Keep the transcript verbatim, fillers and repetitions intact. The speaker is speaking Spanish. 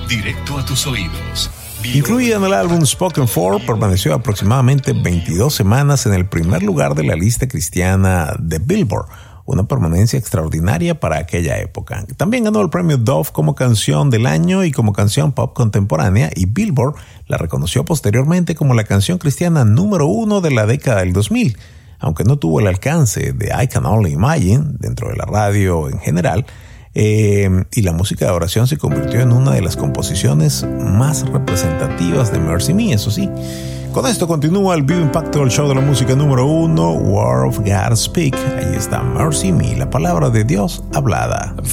directo a tus oídos. Incluida en el álbum Spoken For, permaneció aproximadamente veintidós semanas en el primer lugar de la lista cristiana de Billboard, una permanencia extraordinaria para aquella época. También ganó el premio Dove como canción del año y como canción pop contemporánea, y Billboard la reconoció posteriormente como la canción cristiana número uno de la década del dos mil. Aunque no tuvo el alcance de I Can Only Imagine dentro de la radio en general, Eh, y la música de oración se convirtió en una de las composiciones más representativas de Mercy Me, eso sí. Con esto continúa el vivo impacto del show de la música número uno, Word of God Speak. Ahí está Mercy Me, la palabra de Dios hablada.